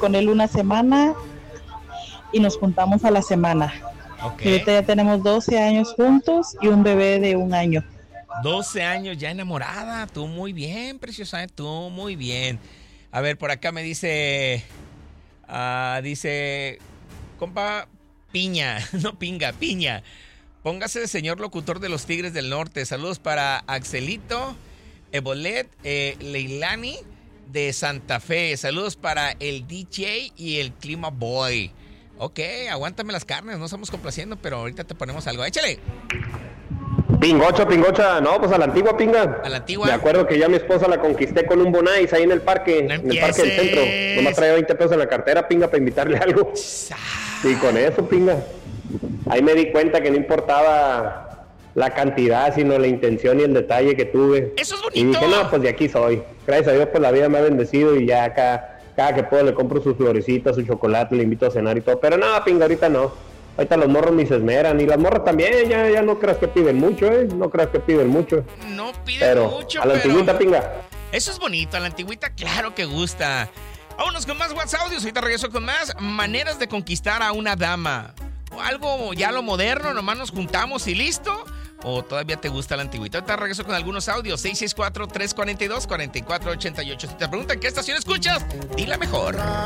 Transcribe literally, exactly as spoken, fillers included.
con él una semana y nos juntamos a la semana. Okay. Y ahorita ya tenemos doce años juntos y un bebé de un año. doce años ya enamorada. Tú muy bien, preciosa. Tú muy bien. A ver, por acá me dice... Uh, dice... Compa Piña. No Pinga, Piña. Póngase de señor locutor de los Tigres del Norte. Saludos para Axelito, Ebolet, eh, Leilani de Santa Fe. Saludos para el D J y el Clima Boy. Ok, aguántame las carnes, no estamos complaciendo, pero ahorita te ponemos algo. ¡Échale! Pingocha, pingocha, no, pues a la antigua, pinga. A la antigua. Me acuerdo que ya mi esposa la conquisté con un Bonais ahí en el parque, no en el parque del centro. Nomás traía veinte pesos en la cartera, pinga, para invitarle algo. Y con eso, pinga. Ahí me di cuenta que no importaba la cantidad, sino la intención y el detalle que tuve. Eso es bonito. Y dije, no, pues de aquí soy. Gracias a Dios, pues la vida me ha bendecido y ya acá, cada que puedo le compro sus florecitas, su chocolate, le invito a cenar y todo. Pero nada, pinga, ahorita no. Ahorita los morros ni se esmeran. Y las morras también, ya, ya no creas que piden mucho, ¿eh? No creas que piden mucho. No piden pero, mucho, a la pero... antigüita, pinga. Eso es bonito, a la antigüita claro que gusta. Vámonos con más WhatsApp audios. Ahorita regreso con más maneras de conquistar a una dama. O algo ya lo moderno, nomás nos juntamos y listo. ¿O todavía te gusta la antigüita? Ahorita regreso con algunos audios. seis seis cuatro, tres cuatro dos, cuatro cuatro ocho ocho. Si te preguntan qué estación escuchas, di la mejor.